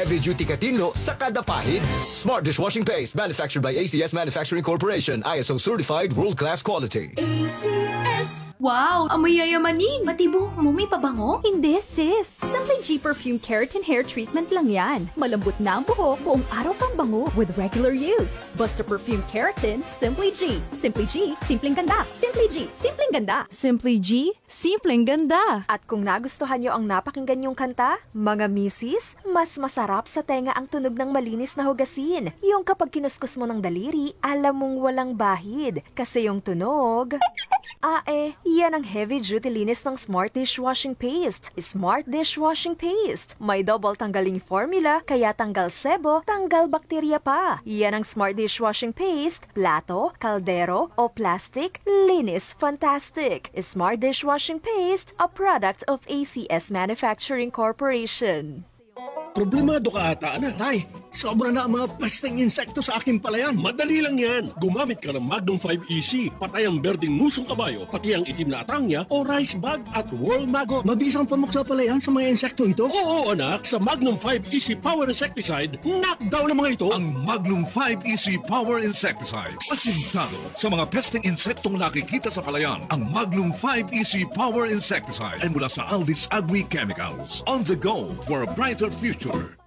heavy-duty katino sa kada pahid. Smart dishwashing paste manufactured by ACS Manufacturing Corporation. ISO certified world-class quality. ACS. Wow, amoy yayamanin. Pati buhok mo may pabango? Hindi, sis. Simply G Perfume Keratin Hair Treatment lang yan. Malambot na ang buhok, buong araw kang bango with regular use. Basta Perfume Keratin, Simply G. Simply G, simpleng ganda. Simply G, simpleng ganda. Simply G, simpleng ganda. At kung nagustuhan nyo ang napakinggan yung kanta, mga misis, mas masarap sa tenga ang tunog ng malinis na hugasin. Yung kapag kinuskus mo ng daliri, alam mong walang bahid. Kasi yung tunog... yan ang heavy-duty linis ng Smart Dishwashing Paste. Smart Dishwashing Paste. May double tanggaling formula, kaya tanggal sebo, tanggal bakterya pa. Yan ang Smart Dishwashing Paste, plato, kaldero, o plastic, linis fantastic. Smart Dishwashing Paste, a product of ACS Manufacturing Corporation. Problemado ka ata, anak. Tay, sobra na ang mga pesteng insekto sa aking palayan. Madali lang yan. Gumamit ka ng Magnum 5 Easy. Patay ang berdeng musong kabayo, pati ang itim na atangya o rice bug at wall maggot. Mabisang pamuksa palayan sa mga insekto ito? Oo, anak. Sa Magnum 5 Easy Power Insecticide, knockdown ang mga ito. Ang Magnum 5 Easy Power Insecticide. Asintado sa mga pesteng insektong nakikita sa palayan. Ang Magnum 5 Easy Power Insecticide ay mula sa Aldis Agri Chemicals. On the go for a brighter future.